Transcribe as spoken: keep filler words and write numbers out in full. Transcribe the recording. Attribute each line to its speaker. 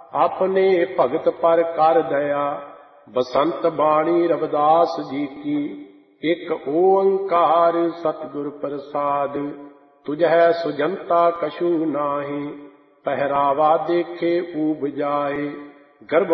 Speaker 1: अपने भगत पर कर दया। बसंत बाणी रविदास जी की, एक ओंकार सतगुर प्रसाद। तुझै सुजंता कछु नाही, पहरावा देखे ऊब जाए। गर्भ